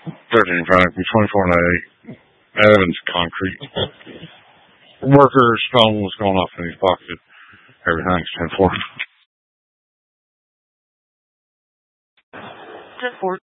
13 Frank, 24 and 8. Evans Concrete. Worker's phone was going off in his pocket. Everything's 10-4. 10-4.